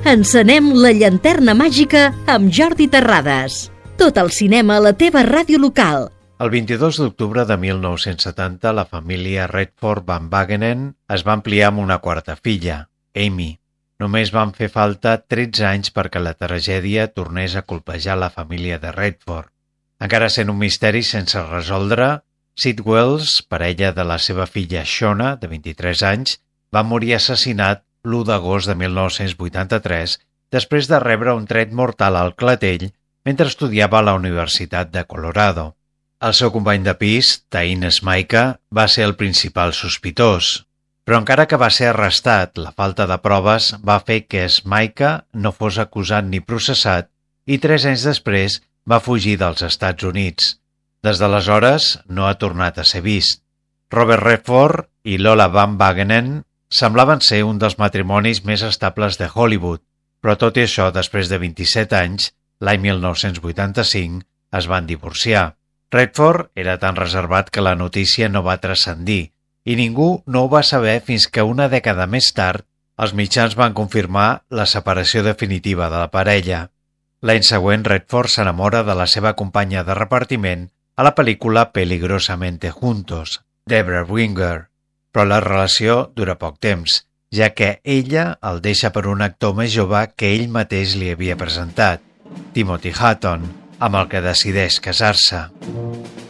Encenem la llanterna màgica amb Jordi Terrades. Tot el cinema a la teva ràdio local. El 22 d'octubre de 1970, la família Redford Van Wagenen es va ampliar amb una quarta filla, Amy. Només van fer falta 13 anys perquè la tragèdia tornés a colpejar la família de Redford. Encara sent un misteri sense resoldre, Sid Wells, parella de la seva filla Shona, de 23 anys, va morir assassinat l'1 d'agost de 1983 després de rebre un tret mortal al clatell mentre estudiava a la Universitat de Colorado. El seu company de pis, Tain Smaika, va ser el principal sospitós. Però encara que va ser arrestat, la falta de proves va fer que Smaika no fos acusat ni processat i 3 anys després va fugir dels Estats Units. Des d'aleshores no ha tornat a ser vist. Robert Redford i Lola Van Wagenen semblaven ser un dels matrimonis més estables de Hollywood, però tot i això, després de 27 anys, l'any 1985, es van divorciar. Redford era tan reservat que la notícia no va transcendir i ningú no ho va saber fins que una dècada més tard els mitjans van confirmar la separació definitiva de la parella. L'any següent, Redford s'enamora de la seva companya de repartiment a la pel·lícula Peligrosamente Juntos, Debra Winger, però la relació dura poc temps, ja que ella el deixa per un actor més jove que ell mateix li havia presentat, Timothy Hutton, amb el que decideix casar-se.